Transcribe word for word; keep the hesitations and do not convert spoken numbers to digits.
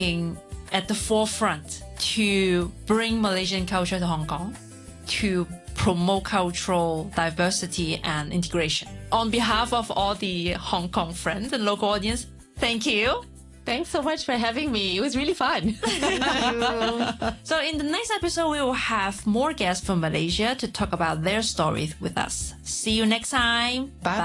at the forefront to bring Malaysian culture to Hong Kong, to promote cultural diversity and integration. On behalf of all the Hong Kong friends and local audience, thank you. Thanks so much for having me. It was really fun. Thank you. So in the next episode, we will have more guests from Malaysia to talk about their stories with us. See you next time. Bye.